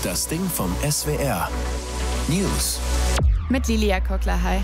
Das Ding vom SWR. News. Mit Lilia Kockler, hi.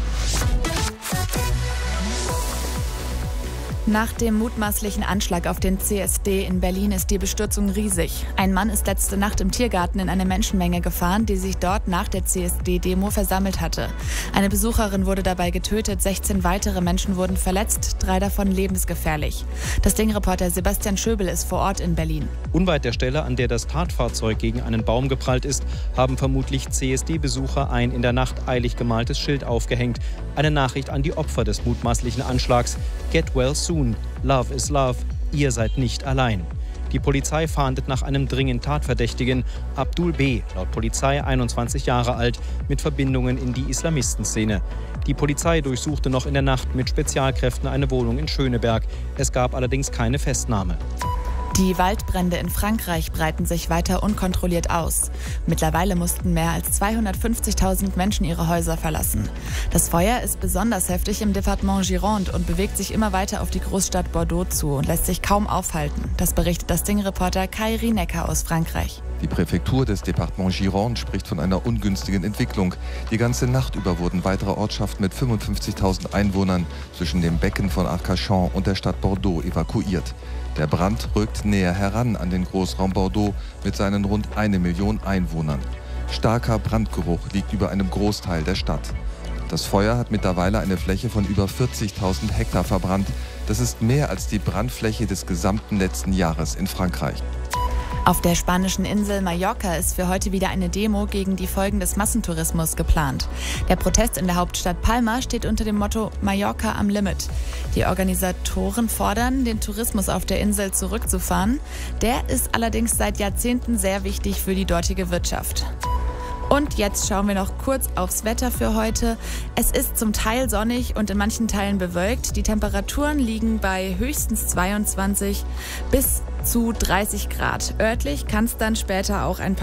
Nach dem mutmaßlichen Anschlag auf den CSD in Berlin ist die Bestürzung riesig. Ein Mann ist letzte Nacht im Tiergarten in eine Menschenmenge gefahren, die sich dort nach der CSD-Demo versammelt hatte. Eine Besucherin wurde dabei getötet, 16 weitere Menschen wurden verletzt, 3 davon lebensgefährlich. Das Ding-Reporter Sebastian Schöbel ist vor Ort in Berlin. Unweit der Stelle, an der das Tatfahrzeug gegen einen Baum geprallt ist, haben vermutlich CSD-Besucher ein in der Nacht eilig gemaltes Schild aufgehängt. Eine Nachricht an die Opfer des mutmaßlichen Anschlags. Get well soon. Love is love. Ihr seid nicht allein. Die Polizei fahndet nach einem dringend Tatverdächtigen. Abdul B., laut Polizei 21 Jahre alt, mit Verbindungen in die Islamistenszene. Die Polizei durchsuchte noch in der Nacht mit Spezialkräften eine Wohnung in Schöneberg. Es gab allerdings keine Festnahme. Die Waldbrände in Frankreich breiten sich weiter unkontrolliert aus. Mittlerweile mussten mehr als 250.000 Menschen ihre Häuser verlassen. Das Feuer ist besonders heftig im Departement Gironde und bewegt sich immer weiter auf die Großstadt Bordeaux zu und lässt sich kaum aufhalten. Das berichtet das Ding-Reporter Kai Rienecker aus Frankreich. Die Präfektur des Departement Gironde spricht von einer ungünstigen Entwicklung. Die ganze Nacht über wurden weitere Ortschaften mit 55.000 Einwohnern zwischen dem Becken von Arcachon und der Stadt Bordeaux evakuiert. Der Brand rückt näher heran an den Großraum Bordeaux mit seinen rund 1 Million Einwohnern. Starker Brandgeruch liegt über einem Großteil der Stadt. Das Feuer hat mittlerweile eine Fläche von über 40.000 Hektar verbrannt. Das ist mehr als die Brandfläche des gesamten letzten Jahres in Frankreich. Auf der spanischen Insel Mallorca ist für heute wieder eine Demo gegen die Folgen des Massentourismus geplant. Der Protest in der Hauptstadt Palma steht unter dem Motto Mallorca am Limit. Die Organisatoren fordern, den Tourismus auf der Insel zurückzufahren. Der ist allerdings seit Jahrzehnten sehr wichtig für die dortige Wirtschaft. Und jetzt schauen wir noch kurz aufs Wetter für heute. Es ist zum Teil sonnig und in manchen Teilen bewölkt. Die Temperaturen liegen bei höchstens 22 bis zu 30 Grad. Örtlich kann es dann später auch ein paar